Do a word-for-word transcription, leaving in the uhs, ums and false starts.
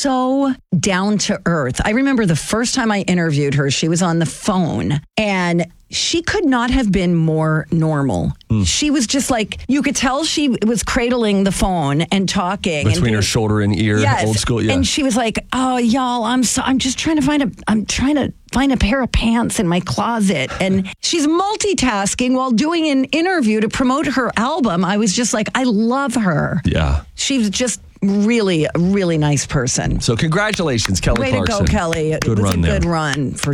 so down to earth. I remember the first time I interviewed her, she was on the phone and she could not have been more normal. Mm. She was just like, you could tell she was cradling the phone and talking. Between and her shoulder and ear, yes, old school, yeah. And she was like, oh, y'all, I'm so, I'm just trying to find a, I'm trying to find a pair of pants in my closet. And she's multitasking while doing an interview to promote her album. I was just like, I love her. Yeah. She's just really, a really nice person. So congratulations, Kelly Way Clarkson. to go, Kelly. Good it was run a there. good run for